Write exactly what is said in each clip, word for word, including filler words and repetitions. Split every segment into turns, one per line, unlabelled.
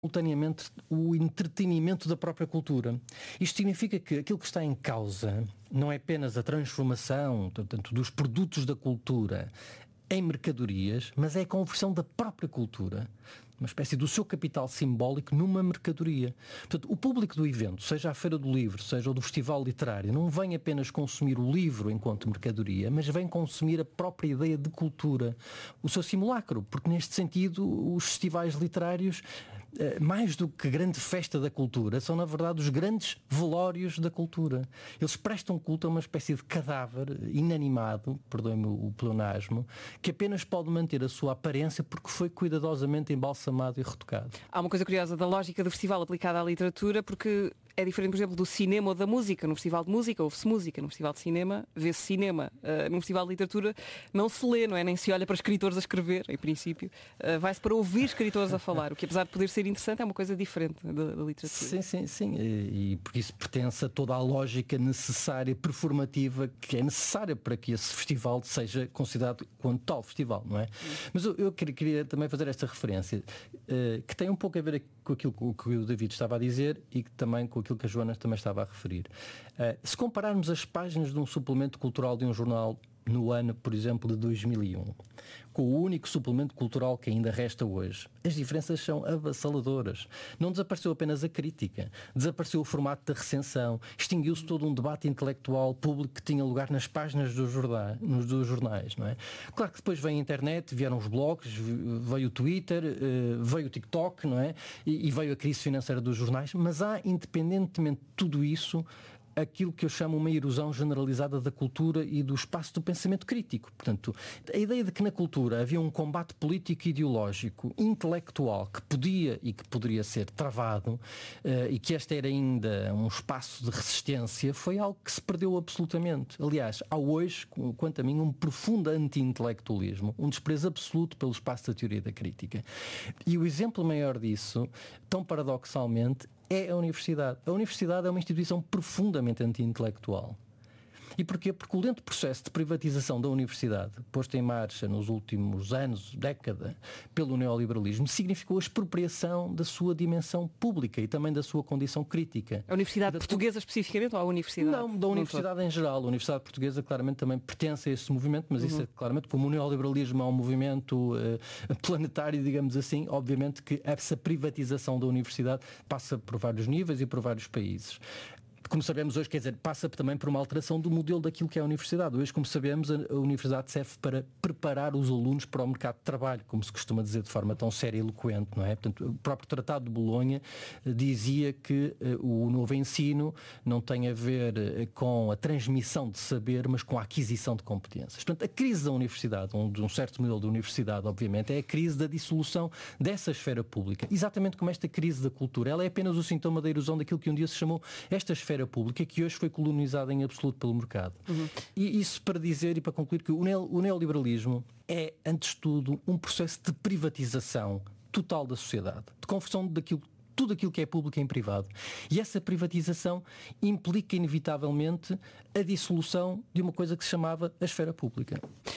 simultaneamente o entretenimento da própria cultura. Isto significa que aquilo que está em causa não é apenas a transformação, portanto, dos produtos da cultura em mercadorias, mas é a conversão da própria cultura, uma espécie do seu capital simbólico numa mercadoria. Portanto, o público do evento, seja a Feira do Livro, seja o do Festival Literário, não vem apenas consumir o livro enquanto mercadoria, mas vem consumir a própria ideia de cultura, o seu simulacro, porque neste sentido os festivais literários, mais do que grande festa da cultura, são na verdade os grandes velórios da cultura. Eles prestam culto a uma espécie de cadáver inanimado, perdoem-me o pleonasmo, que apenas pode manter a sua aparência porque foi cuidadosamente embalsamado e retocado.
Há uma coisa curiosa da lógica do festival aplicada à literatura, porque é diferente, por exemplo, do cinema ou da música. No festival de música ouve-se música, no festival de cinema vê-se cinema. Uh, no festival de literatura não se lê, não é? Nem se olha para escritores a escrever, em princípio. Uh, vai-se para ouvir escritores a falar, o que apesar de poder ser interessante é uma coisa diferente da, da literatura.
Sim, sim, sim. E, e porque isso pertence a toda a lógica necessária, performativa, que é necessária para que esse festival seja considerado como tal festival, não é? Sim. Mas eu, eu queria, queria também fazer esta referência, uh, que tem um pouco a ver com aquilo que o David estava a dizer e que também com aquilo que a Joana também estava a referir. Uh, se compararmos as páginas de um suplemento cultural de um jornal no ano, por exemplo, de dois mil e um, com o único suplemento cultural que ainda resta hoje, as diferenças são avassaladoras. Não desapareceu apenas a crítica, desapareceu o formato da recensão, extinguiu-se todo um debate intelectual público que tinha lugar nas páginas dos jornais, nos dos jornais, não é? Claro que depois veio a internet, vieram os blogs, veio o Twitter, veio o TikTok, não é? E veio a crise financeira dos jornais, mas há, independentemente de tudo isso, aquilo que eu chamo uma erosão generalizada da cultura e do espaço do pensamento crítico. Portanto, a ideia de que na cultura havia um combate político e ideológico, intelectual, que podia e que poderia ser travado, uh, e que este era ainda um espaço de resistência, foi algo que se perdeu absolutamente. Aliás, há hoje, quanto a mim, um profundo anti-intelectualismo, um desprezo absoluto pelo espaço da teoria da crítica. E o exemplo maior disso, tão paradoxalmente, é a universidade. A universidade é uma instituição profundamente anti-intelectual. E porquê? Porque o lento processo de privatização da universidade, posto em marcha nos últimos anos, década, pelo neoliberalismo, significou a expropriação da sua dimensão pública e também da sua condição crítica.
A Universidade Portuguesa especificamente ou a universidade?
Não, da universidade em geral. A Universidade Portuguesa claramente também pertence a esse movimento, mas uhum. isso é claramente, como o neoliberalismo é um movimento uh, planetário, digamos assim, obviamente que essa privatização da universidade passa por vários níveis e por vários países. Como sabemos hoje, quer dizer, passa também por uma alteração do modelo daquilo que é a universidade. Hoje, como sabemos, a universidade serve para preparar os alunos para o mercado de trabalho, como se costuma dizer de forma tão séria e eloquente, não é? Portanto, o próprio Tratado de Bolonha dizia que uh, o novo ensino não tem a ver uh, com a transmissão de saber, mas com a aquisição de competências. Portanto, a crise da universidade, um, de um certo modelo de universidade, obviamente, é a crise da dissolução dessa esfera pública. Exatamente como esta crise da cultura. Ela é apenas o sintoma da erosão daquilo que um dia se chamou esta esfera pública, que hoje foi colonizada em absoluto pelo mercado. Uhum. E isso para dizer e para concluir que o, neo, o neoliberalismo é, antes de tudo, um processo de privatização total da sociedade, de conversão daquilo, tudo aquilo que é público em privado. E essa privatização implica inevitavelmente a dissolução de uma coisa que se chamava a esfera pública.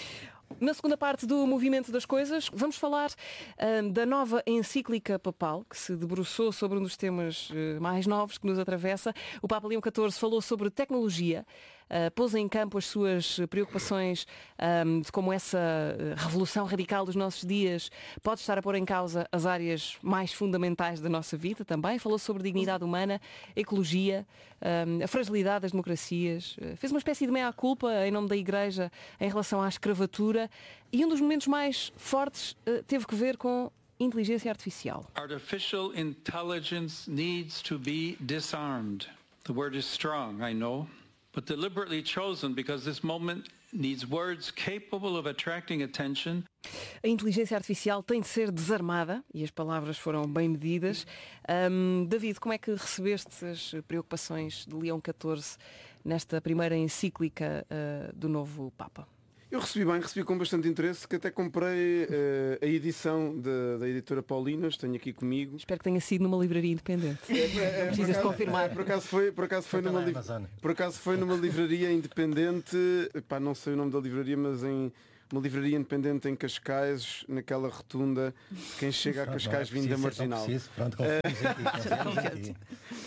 Na segunda parte do Movimento das Coisas, vamos falar uh, da nova encíclica papal, que se debruçou sobre um dos temas uh, mais novos que nos atravessa. O Papa Leão catorze falou sobre tecnologia, uh, pôs em campo as suas preocupações um, de como essa revolução radical dos nossos dias pode estar a pôr em causa as áreas mais fundamentais da nossa vida também. Falou sobre dignidade humana, ecologia, um, a fragilidade das democracias. Uh, fez uma espécie de meia-culpa em nome da Igreja em relação à escravatura. E um dos momentos mais fortes uh, teve que ver com inteligência artificial.
Artificial intelligence needs to be disarmed. The word is strong, I know, but deliberately chosen because this moment needs words capable of attracting attention.
A inteligência artificial tem de ser desarmada e as palavras foram bem medidas. Um, David, como é que recebeste as preocupações de Leão catorze nesta primeira encíclica uh, do novo Papa?
Eu recebi bem, recebi com bastante interesse, que até comprei uh, a edição de, da editora Paulinas, tenho aqui comigo.
Espero que tenha sido numa livraria independente. É, é, é, Precisas
acaso,
confirmar.
É, por acaso foi, por acaso foi numa li... por acaso foi numa livraria independente, pá, não sei o nome da livraria, mas em uma livraria independente em Cascais, naquela rotunda, quem chega a Cascais vindo da Marginal.
Pronto, confiamos em ti.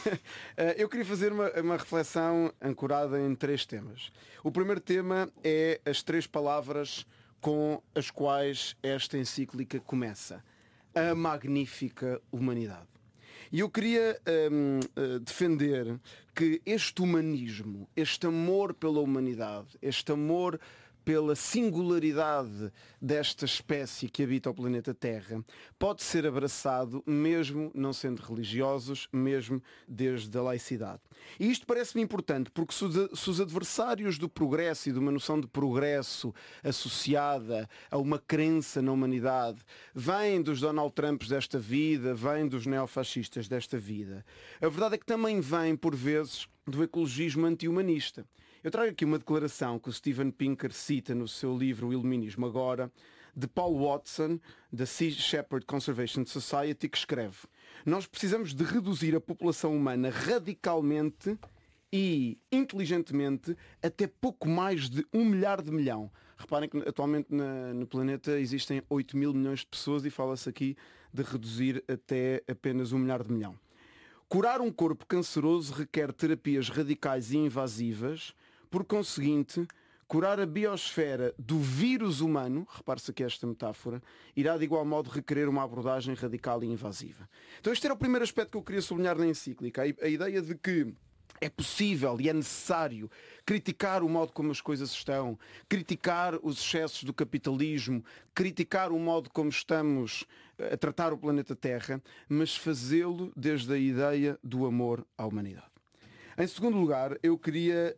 Eu queria fazer uma, uma reflexão ancorada em três temas. O primeiro tema é as três palavras com as quais esta encíclica começa. A magnífica humanidade. E eu queria hum, defender que este humanismo, este amor pela humanidade, este amor pela singularidade desta espécie que habita o planeta Terra, pode ser abraçado mesmo não sendo religiosos, mesmo desde a laicidade. E isto parece-me importante, porque se os adversários do progresso e de uma noção de progresso associada a uma crença na humanidade vêm dos Donald Trumps desta vida, vêm dos neofascistas desta vida, a verdade é que também vêm, por vezes, do ecologismo anti-humanista. Eu trago aqui uma declaração que o Steven Pinker cita no seu livro O Iluminismo Agora, de Paul Watson, da Sea Shepherd Conservation Society, que escreve: nós precisamos de reduzir a população humana radicalmente e inteligentemente até pouco mais de um milhar de milhão. Reparem que atualmente na, no planeta existem oito mil milhões de pessoas e fala-se aqui de reduzir até apenas um milhar de milhão. Curar um corpo canceroso requer terapias radicais e invasivas. Por conseguinte, curar a biosfera do vírus humano, repare-se aqui esta metáfora, irá de igual modo requerer uma abordagem radical e invasiva. Então este era o primeiro aspecto que eu queria sublinhar na encíclica, a ideia de que é possível e é necessário criticar o modo como as coisas estão, criticar os excessos do capitalismo, criticar o modo como estamos a tratar o planeta Terra, mas fazê-lo desde a ideia do amor à humanidade. Em segundo lugar, eu queria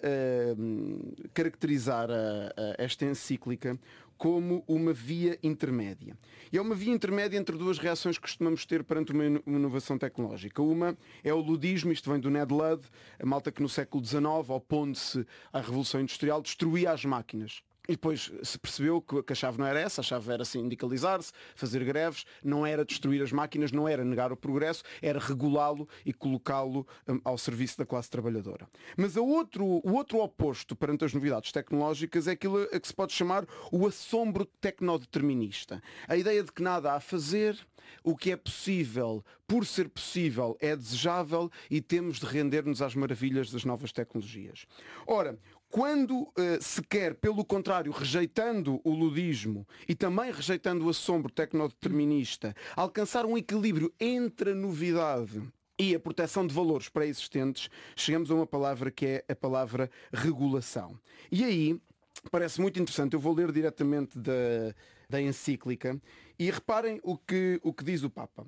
uh, caracterizar a, a esta encíclica como uma via intermédia. E é uma via intermédia entre duas reações que costumamos ter perante uma inovação tecnológica. Uma é o ludismo, isto vem do Ned Ludd, a malta que no século dezenove, opondo-se à Revolução Industrial, destruía as máquinas. E depois se percebeu que a chave não era essa, a chave era sindicalizar-se, fazer greves, não era destruir as máquinas, não era negar o progresso, era regulá-lo e colocá-lo um, ao serviço da classe trabalhadora. Mas a outro, o outro oposto perante as novidades tecnológicas é aquilo a que se pode chamar o assombro tecnodeterminista. A ideia de que nada há a fazer, o que é possível, por ser possível, é desejável e temos de render-nos às maravilhas das novas tecnologias. Ora, quando uh, se quer, pelo contrário, rejeitando o ludismo e também rejeitando o assombro tecnodeterminista, alcançar um equilíbrio entre a novidade e a proteção de valores pré-existentes, chegamos a uma palavra que é a palavra regulação. E aí, parece muito interessante, eu vou ler diretamente da, da encíclica e reparem o que, o que diz o Papa.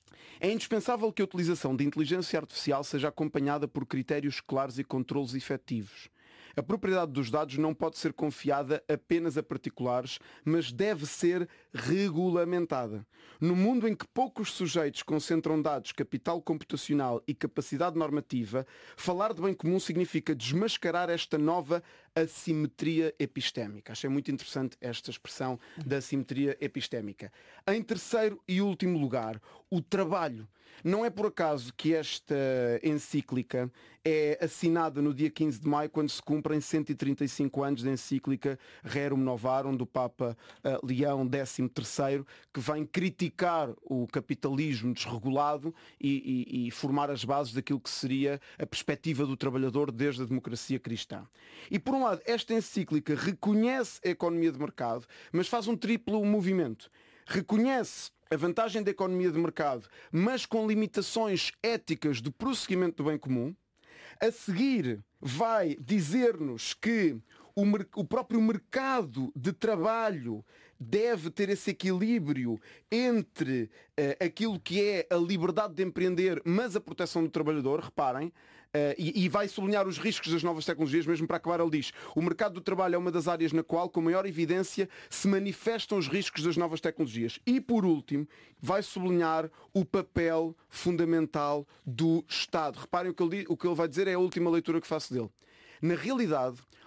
É indispensável que a utilização de inteligência artificial seja acompanhada por critérios claros e controlos efetivos. A propriedade dos dados não pode ser confiada apenas a particulares, mas deve ser regulamentada. No mundo em que poucos sujeitos concentram dados, capital computacional e capacidade normativa, falar de bem comum significa desmascarar esta nova assimetria epistémica. Achei muito interessante esta expressão da assimetria epistémica. Em terceiro e último lugar, o trabalho. Não é por acaso que esta encíclica é assinada no dia quinze de maio, quando se cumprem cento e trinta e cinco anos da encíclica Rerum Novarum do Papa uh, Leão décimo terceiro, que vem criticar o capitalismo desregulado e, e, e formar as bases daquilo que seria a perspectiva do trabalhador desde a democracia cristã. E por um lado, esta encíclica reconhece a economia de mercado, mas faz um triplo movimento. Reconhece a vantagem da economia de mercado, mas com limitações éticas de prosseguimento do bem comum. A seguir, vai dizer-nos que o, o próprio mercado de trabalho deve ter esse equilíbrio entre uh, aquilo que é a liberdade de empreender, mas a proteção do trabalhador. Reparem, Uh, e, e vai sublinhar os riscos das novas tecnologias. Mesmo para acabar, ele diz: o mercado do trabalho é uma das áreas na qual, com maior evidência, se manifestam os riscos das novas tecnologias. E, por último, vai sublinhar o papel fundamental do Estado. Reparem, o que ele, diz, o que ele vai dizer é a última leitura que faço dele. Na realidade,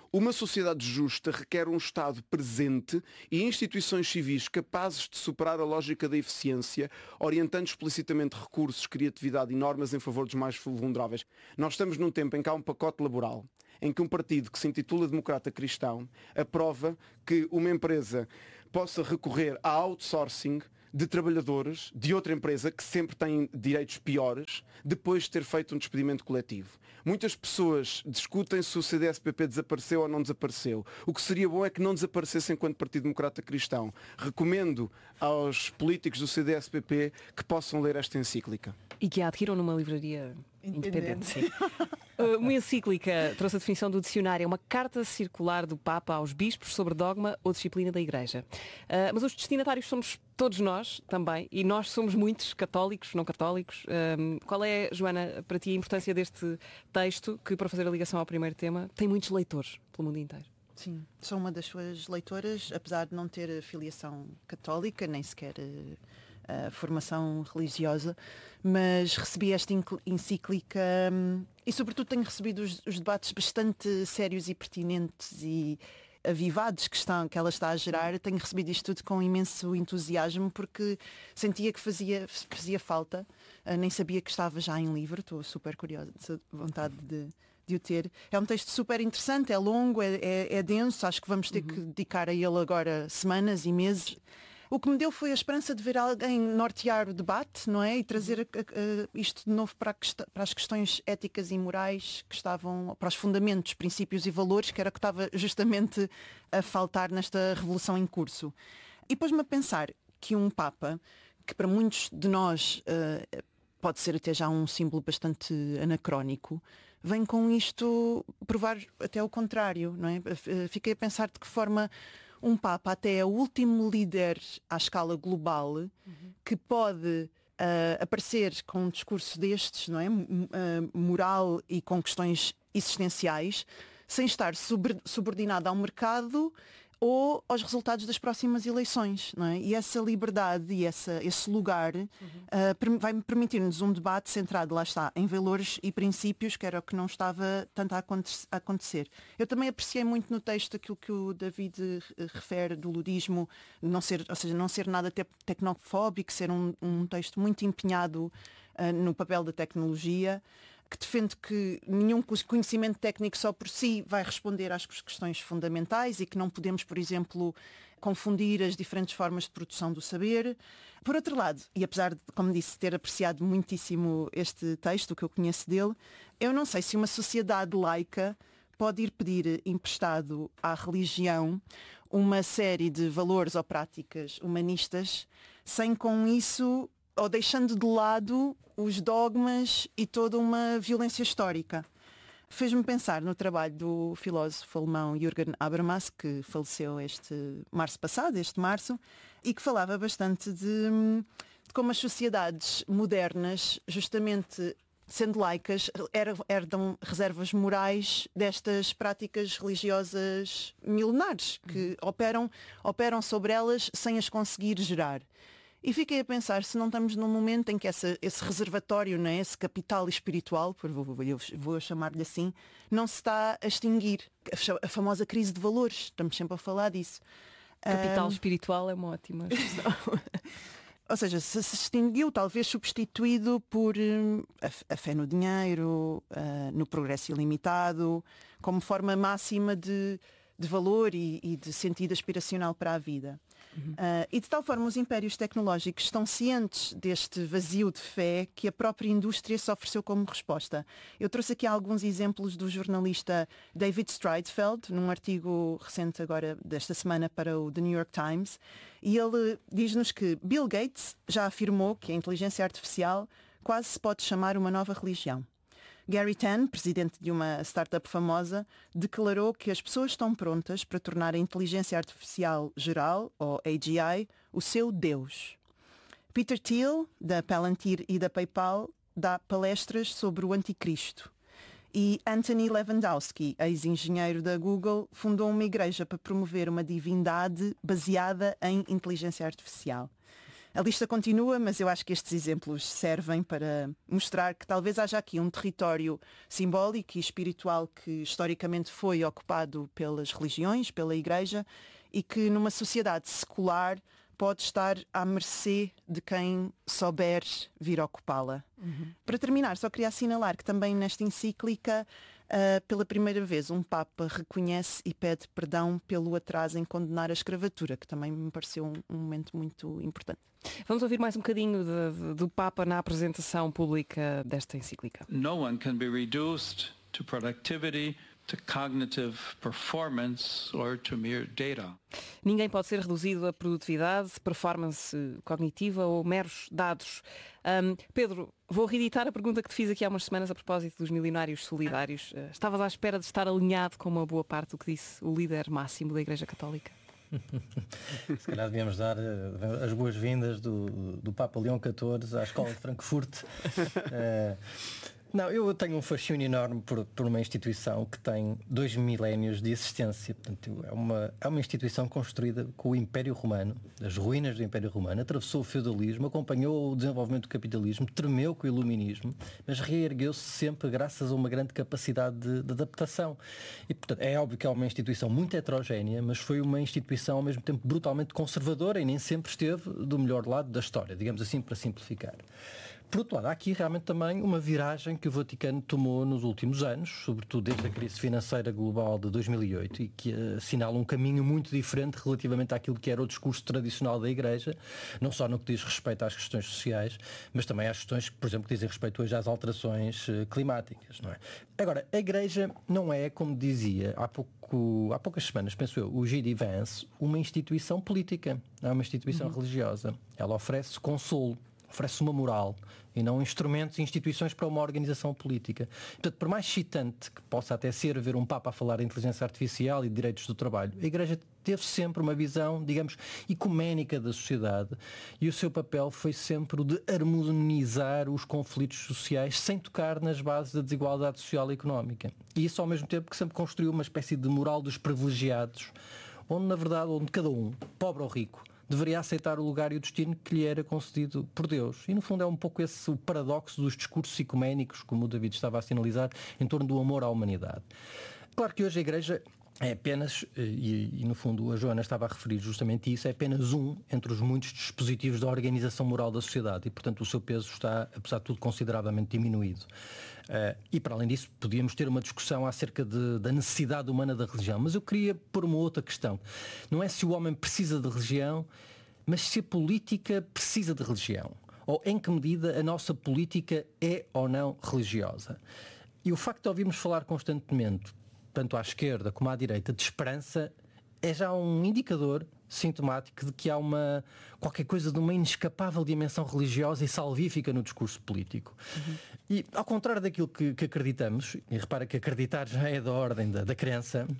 Uma sociedade justa requer um Estado presente e instituições civis capazes de superar a lógica da eficiência, orientando explicitamente recursos, criatividade e normas em favor dos mais vulneráveis. Nós estamos num tempo em que há um pacote laboral, em que um partido que se intitula Democrata Cristão aprova que uma empresa possa recorrer a outsourcing de trabalhadores de outra empresa que sempre tem direitos piores depois de ter feito um despedimento coletivo. Muitas pessoas discutem se o C D S P P desapareceu ou não desapareceu. O que seria bom é que não desaparecesse enquanto Partido Democrata Cristão. Recomendo aos políticos do C D S P P que possam ler esta encíclica.
E que a adquiram numa livraria independente. Sim. Uma encíclica trouxe a definição do dicionário, é uma carta circular do Papa aos bispos sobre dogma ou disciplina da Igreja. Uh, mas os destinatários somos todos nós também, e nós somos muitos, católicos, não católicos. Um, qual é, Joana, para ti a importância deste texto, que para fazer a ligação ao primeiro tema, tem muitos leitores pelo mundo inteiro?
Sim, sou uma das suas leitoras, apesar de não ter filiação católica, nem sequer a formação religiosa, mas recebi esta encíclica hum, e sobretudo tenho recebido os, os debates bastante sérios e pertinentes e avivados que, estão, que ela está a gerar. Tenho recebido isto tudo com imenso entusiasmo porque sentia que fazia, fazia falta, uh, nem sabia que estava já em livro, estou super curiosa, vontade de, de o ter. É um texto super interessante, é longo, é, é, é denso, acho que vamos ter uhum. que dedicar a ele agora semanas e meses. O que me deu foi a esperança de ver alguém nortear o debate, não é? E trazer a, a, a, isto de novo para, a, para as questões éticas e morais que estavam, para os fundamentos, princípios e valores, que era o que estava justamente a faltar nesta revolução em curso. E pôs-me a pensar que um Papa, que para muitos de nós uh, pode ser até já um símbolo bastante anacrónico, vem com isto provar até o contrário, não é? Fiquei a pensar de que forma um Papa até é o último líder à escala global uhum. que pode uh, aparecer com um discurso destes, não é? Uh, moral e com questões existenciais, sem estar sub- subordinado ao mercado ou aos resultados das próximas eleições, não é? E essa liberdade e essa, esse lugar uhum. uh, vai permitir-nos um debate centrado, lá está, em valores e princípios, que era o que não estava tanto a acontecer. Eu também apreciei muito no texto aquilo que o David refere do ludismo, não ser, ou seja, não ser nada te- tecnofóbico, ser um, um texto muito empenhado uh, no papel da tecnologia, que defende que nenhum conhecimento técnico só por si vai responder às questões fundamentais e que não podemos, por exemplo, confundir as diferentes formas de produção do saber. Por outro lado, e apesar de, como disse, ter apreciado muitíssimo este texto, o que eu conheço dele, eu não sei se uma sociedade laica pode ir pedir emprestado à religião uma série de valores ou práticas humanistas sem com isso, ou deixando de lado os dogmas e toda uma violência histórica. Fez-me pensar no trabalho do filósofo alemão Jürgen Habermas, que faleceu este março passado, este março, e que falava bastante de, de como as sociedades modernas, justamente sendo laicas, herdam reservas morais destas práticas religiosas milenares, que operam, operam sobre elas sem as conseguir gerar. E fiquei a pensar se não estamos num momento em que essa, esse reservatório, não é? Esse capital espiritual, eu vou chamar-lhe assim, não se está a extinguir. A famosa crise de valores, estamos sempre a falar disso.
Capital um... espiritual é uma ótima expressão.
Ou seja, se se extinguiu, talvez substituído por uh, a, a fé no dinheiro, uh, no progresso ilimitado, como forma máxima de, de valor e, e de sentido aspiracional para a vida. Uhum. Uh, e de tal forma os impérios tecnológicos estão cientes deste vazio de fé que a própria indústria se ofereceu como resposta. Eu trouxe aqui alguns exemplos do jornalista David Streitfeld, num artigo recente agora desta semana para o The New York Times, e ele diz-nos que Bill Gates já afirmou que a inteligência artificial quase se pode chamar uma nova religião. Gary Tan, presidente de uma startup famosa, declarou que as pessoas estão prontas para tornar a inteligência artificial geral, ou A G I, o seu Deus. Peter Thiel, da Palantir e da PayPal, dá palestras sobre o anticristo. E Anthony Levandowski, ex-engenheiro da Google, fundou uma igreja para promover uma divindade baseada em inteligência artificial. A lista continua, mas eu acho que estes exemplos servem para mostrar que talvez haja aqui um território simbólico e espiritual que historicamente foi ocupado pelas religiões, pela Igreja, e que numa sociedade secular pode estar à mercê de quem souber vir ocupá-la. Uhum. Para terminar, só queria assinalar que também nesta encíclica, uh, pela primeira vez, um Papa reconhece e pede perdão pelo atraso em condenar a escravatura, que também me pareceu um, um momento muito importante.
Vamos ouvir mais um bocadinho de, de, do Papa na apresentação pública desta encíclica.
No one can be reduced to productivity, to cognitive performance or to mere data.
Ninguém pode ser reduzido a produtividade, performance cognitiva ou meros dados. Um, Pedro, vou reeditar a pergunta que te fiz aqui há umas semanas a propósito dos milionários solidários. Uh, estavas à espera de estar alinhado com uma boa parte do que disse o líder máximo da Igreja Católica?
Se calhar devíamos dar uh, as boas-vindas do, do Papa Leão catorze à Escola de Frankfurt. Uh, Não, eu tenho um fascínio enorme por, por uma instituição que tem dois milénios de existência. Portanto, é uma, é uma instituição construída com o Império Romano, as ruínas do Império Romano, atravessou o feudalismo, acompanhou o desenvolvimento do capitalismo, tremeu com o iluminismo, mas reergueu-se sempre graças a uma grande capacidade de, de adaptação. E, portanto, é óbvio que é uma instituição muito heterogénea, mas foi uma instituição ao mesmo tempo brutalmente conservadora e nem sempre esteve do melhor lado da história, digamos assim, para simplificar. Por outro lado, há aqui realmente também uma viragem que o Vaticano tomou nos últimos anos, sobretudo desde a crise financeira global de dois mil e oito, e que assinala um caminho muito diferente relativamente àquilo que era o discurso tradicional da Igreja, não só no que diz respeito às questões sociais, mas também às questões que, por exemplo, que dizem respeito hoje às alterações climáticas, não é? Agora, a Igreja não é, como dizia há pouco, há poucas semanas, penso eu, o J D Vance, uma instituição política, não é uma instituição uhum. religiosa. Ela oferece consolo, oferece uma moral e não instrumentos e instituições para uma organização política. Portanto, por mais excitante que possa até ser ver um Papa a falar de inteligência artificial e de direitos do trabalho, a Igreja teve sempre uma visão, digamos, ecuménica da sociedade e o seu papel foi sempre o de harmonizar os conflitos sociais sem tocar nas bases da desigualdade social e económica. E isso ao mesmo tempo que sempre construiu uma espécie de moral dos privilegiados, onde na verdade, onde cada um, pobre ou rico, deveria aceitar o lugar e o destino que lhe era concedido por Deus. E no fundo é um pouco esse o paradoxo dos discursos ecuménicos, como o David estava a sinalizar, em torno do amor à humanidade. Claro que hoje a Igreja é apenas, e, e no fundo a Joana estava a referir justamente isso, é apenas um entre os muitos dispositivos da organização moral da sociedade e, portanto, o seu peso está, apesar de tudo, consideravelmente diminuído. Uh, e, para além disso, podíamos ter uma discussão acerca de, da necessidade humana da religião. Mas eu queria pôr uma outra questão. Não é se o homem precisa de religião, mas se a política precisa de religião. Ou em que medida a nossa política é ou não religiosa. E o facto de ouvirmos falar constantemente, tanto à esquerda como à direita, de esperança, é já um indicador sintomático de que há uma qualquer coisa de uma inescapável dimensão religiosa e salvífica no discurso político. Uhum. E ao contrário daquilo que, que acreditamos, e repara que acreditar já é da ordem da, da crença,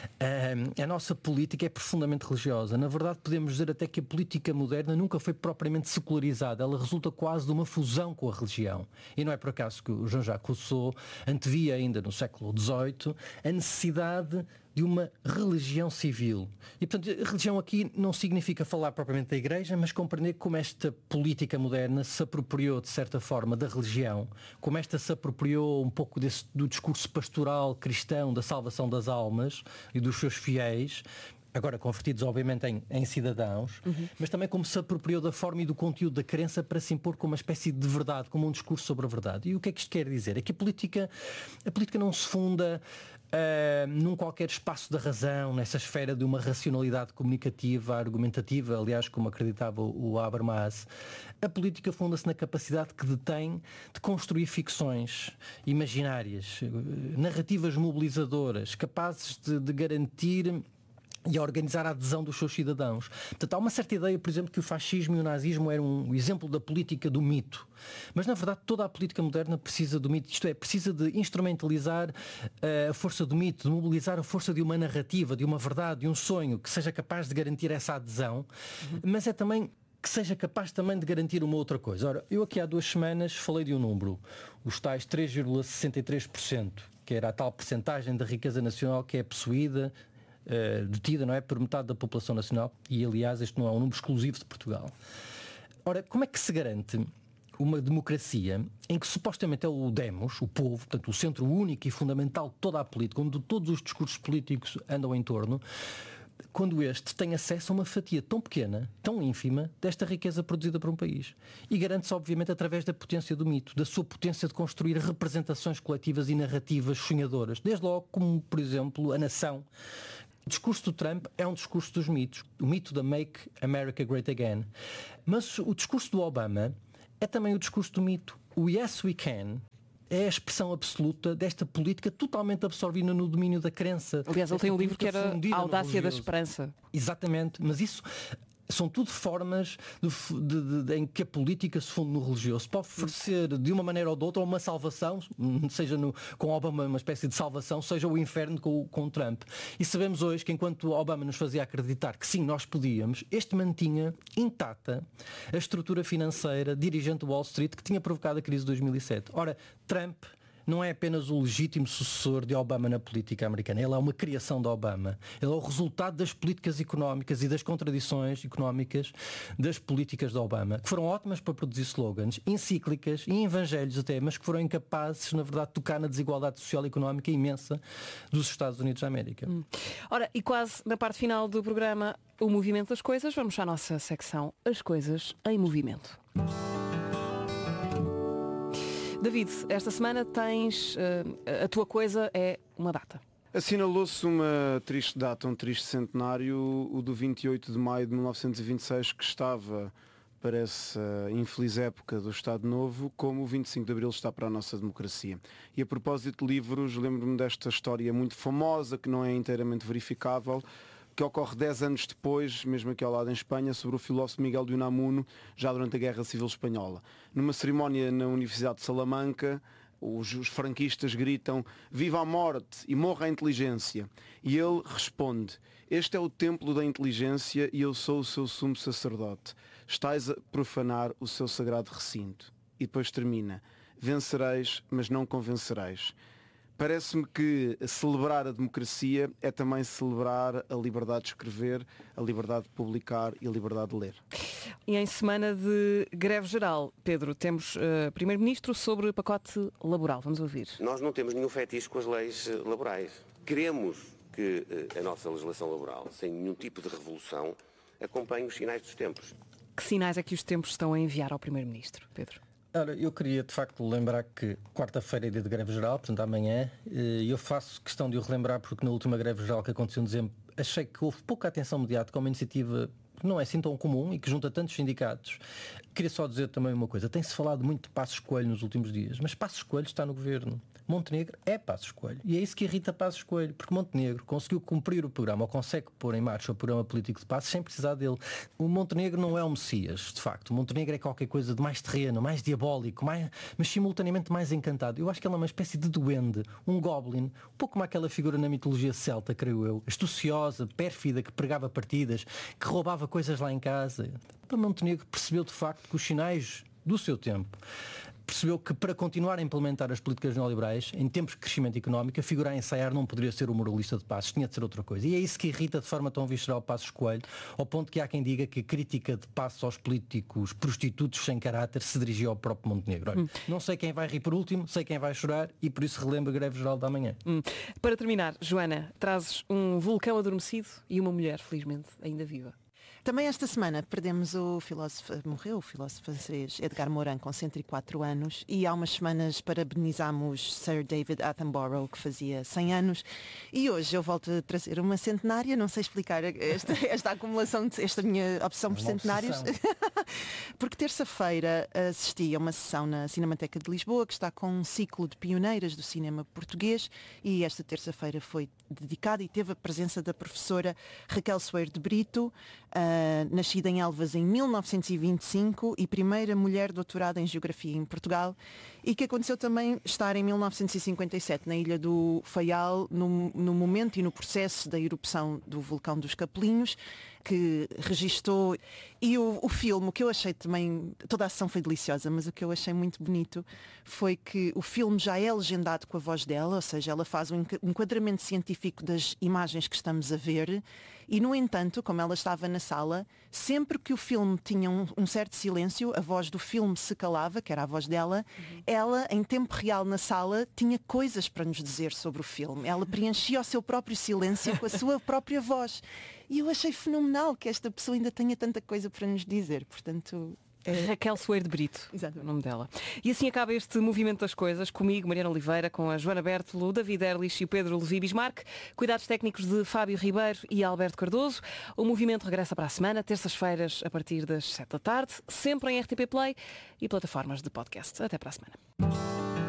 um, a nossa política é profundamente religiosa. Na verdade, podemos dizer até que a política moderna nunca foi propriamente secularizada. Ela resulta quase de uma fusão com a religião. E não é por acaso que o Jean-Jacques Rousseau antevia ainda no século dezoito a necessidade de uma religião civil. E, portanto, a religião aqui não significa falar propriamente da Igreja, mas compreender como esta política moderna se apropriou, de certa forma, da religião, como esta se apropriou um pouco desse, do discurso pastoral cristão da salvação das almas e dos seus fiéis, agora convertidos obviamente em, em cidadãos, uhum. mas também como se apropriou da forma e do conteúdo da crença para se impor como uma espécie de verdade, como um discurso sobre a verdade. E o que é que isto quer dizer? É que a política, a política não se funda Uh, num qualquer espaço da razão, nessa esfera de uma racionalidade comunicativa, argumentativa, aliás, como acreditava o Habermas. A política funda-se na capacidade que detém de construir ficções imaginárias, narrativas mobilizadoras, capazes de, de garantir e a organizar a adesão dos seus cidadãos. Portanto, há uma certa ideia, por exemplo, que o fascismo e o nazismo eram um exemplo da política do mito. Mas, na verdade, toda a política moderna precisa do mito. Isto é, precisa de instrumentalizar uh, a força do mito, de mobilizar a força de uma narrativa, de uma verdade, de um sonho que seja capaz de garantir essa adesão, uhum. mas é também que seja capaz também de garantir uma outra coisa. Ora, eu aqui há duas semanas falei de um número, os tais três vírgula sessenta e três por cento, que era a tal percentagem da riqueza nacional que é possuída, Uh, detida, não é, por metade da população nacional, e aliás este não é um número exclusivo de Portugal. Ora, como é que se garante uma democracia em que supostamente é o demos, o povo, portanto o centro único e fundamental de toda a política, onde todos os discursos políticos andam em torno, quando este tem acesso a uma fatia tão pequena, tão ínfima, desta riqueza produzida por um país? E garante-se, obviamente, através da potência do mito, da sua potência de construir representações coletivas e narrativas sonhadoras, desde logo como, por exemplo, a nação. O discurso do Trump é um discurso dos mitos, o mito da Make America Great Again. Mas o discurso do Obama é também o discurso do mito. O Yes We Can é a expressão absoluta desta política totalmente absorvida no domínio da crença.
Aliás, ele tem um livro que era A Audácia da Esperança.
Exatamente, mas isso são tudo formas de, de, de, em que a política se funde no religioso. Pode oferecer de uma maneira ou de outra uma salvação, seja no, com Obama uma espécie de salvação, seja o inferno com, com Trump. E sabemos hoje que enquanto Obama nos fazia acreditar que sim, nós podíamos, este mantinha intacta a estrutura financeira dirigente do Wall Street que tinha provocado a crise de dois mil e sete. Ora, Trump não é apenas o legítimo sucessor de Obama na política americana. Ele é uma criação de Obama. Ele é o resultado das políticas económicas e das contradições económicas das políticas de Obama, que foram ótimas para produzir slogans, encíclicas e evangelhos até, mas que foram incapazes, na verdade, de tocar na desigualdade social e económica imensa dos Estados Unidos da América.
Hum. Ora, e quase na parte final do programa, o movimento das coisas, vamos à nossa secção As Coisas em Movimento. David, esta semana tens, uh, a tua coisa é uma data.
Assinalou-se uma triste data, um triste centenário, o do vinte e oito de maio de mil novecentos e vinte e seis, que estava para essa infeliz época do Estado Novo, como o vinte e cinco de abril está para a nossa democracia. E a propósito de livros, lembro-me desta história muito famosa, que não é inteiramente verificável, que ocorre dez anos depois, mesmo aqui ao lado em Espanha, sobre o filósofo Miguel de Unamuno, já durante a Guerra Civil Espanhola. Numa cerimónia na Universidade de Salamanca, os, os franquistas gritam "Viva a morte e morra a inteligência!" E ele responde: "Este é o templo da inteligência e eu sou o seu sumo sacerdote. Estais a profanar o seu sagrado recinto." E depois termina: "Vencereis, mas não convencereis." Parece-me que celebrar a democracia é também celebrar a liberdade de escrever, a liberdade de publicar e a liberdade de ler.
E em semana de greve geral, Pedro, temos uh, Primeiro-Ministro sobre pacote laboral. Vamos ouvir.
Nós não temos nenhum fetiche com as leis laborais. Queremos que uh, a nossa legislação laboral, sem nenhum tipo de revolução, acompanhe os sinais dos tempos.
Que sinais é que os tempos estão a enviar ao Primeiro-Ministro, Pedro?
Ora, eu queria de facto lembrar que quarta-feira é dia de greve geral, portanto amanhã, e eu faço questão de o relembrar porque na última greve geral que aconteceu em dezembro achei que houve pouca atenção mediática a uma iniciativa que não é assim tão comum e que junta tantos sindicatos. Queria só dizer também uma coisa, tem-se falado muito de Passos Coelho nos últimos dias, mas Passos Coelho está no governo. Montenegro é Passos Coelho. E é isso que irrita Passos Coelho, porque Montenegro conseguiu cumprir o programa, ou consegue pôr em marcha o programa político de Passos sem precisar dele. O Montenegro não é o Messias, de facto. O Montenegro é qualquer coisa de mais terreno, mais diabólico, mais, mas simultaneamente mais encantado. Eu acho que ele é uma espécie de duende, um goblin, um pouco como aquela figura na mitologia celta, creio eu. Astuciosa, pérfida, que pregava partidas, que roubava coisas lá em casa. Então Montenegro percebeu de facto que os sinais do seu tempo, percebeu que para continuar a implementar as políticas neoliberais, em tempos de crescimento económico, a figura a ensaiar não poderia ser o moralista de Passos, tinha de ser outra coisa. E é isso que irrita de forma tão visceral Passos Coelho, ao ponto que há quem diga que a crítica de Passos aos políticos prostitutos sem caráter se dirigia ao próprio Montenegro. Olha, hum. Não sei quem vai rir por último, sei quem vai chorar e por isso relembro a greve geral da manhã.
Hum. Para terminar, Joana, trazes um vulcão adormecido e uma mulher, felizmente, ainda viva.
Também esta semana perdemos o filósofo, morreu o filósofo francês Edgar Morin com cento e quatro anos e há umas semanas parabenizámos Sir David Attenborough, que fazia cem anos, e hoje eu volto a trazer uma centenária, não sei explicar esta, esta acumulação, de, esta minha opção por centenários, porque terça-feira assisti a uma sessão na Cinemateca de Lisboa que está com um ciclo de pioneiras do cinema português e esta terça-feira foi dedicada e teve a presença da professora Raquel Soeiro de Brito, Uh, nascida em Elvas em mil novecentos e vinte e cinco e primeira mulher doutorada em Geografia em Portugal, e que aconteceu também estar em mil novecentos e cinquenta e sete na Ilha do Faial, no, no momento e no processo da erupção do vulcão dos Capelinhos, que registou. E o, o filme, o que eu achei também, toda a ação foi deliciosa, mas o que eu achei muito bonito foi que o filme já é legendado com a voz dela, ou seja, ela faz um enquadramento científico das imagens que estamos a ver e, no entanto, como ela estava na sala, sempre que o filme tinha um, um certo silêncio, a voz do filme se calava, que era a voz dela, uhum. ela, em tempo real na sala, tinha coisas para nos dizer sobre o filme. Ela preenchia o seu próprio silêncio com a sua própria voz. E eu achei fenomenal que esta pessoa ainda tenha tanta coisa para nos dizer. Portanto,
é... Raquel Soeiro de Brito, Exato. O nome dela. E assim acaba este movimento das coisas, comigo, Mariana Oliveira, com a Joana Bertolo, o David Erlich e o Pedro Levi Bismarck, cuidados técnicos de Fábio Ribeiro e Alberto Cardoso. O movimento regressa para a semana, terças-feiras, a partir das sete da tarde, sempre em R T P Play e plataformas de podcast. Até para a semana.